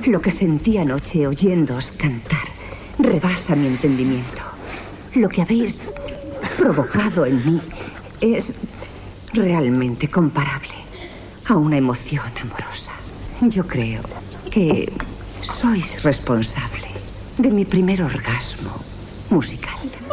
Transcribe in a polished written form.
Lo que sentí anoche oyéndoos cantar rebasa mi entendimiento. Lo que habéis provocado en mí es realmente comparable a una emoción amorosa. Yo creo que sois responsable de mi primer orgasmo musical.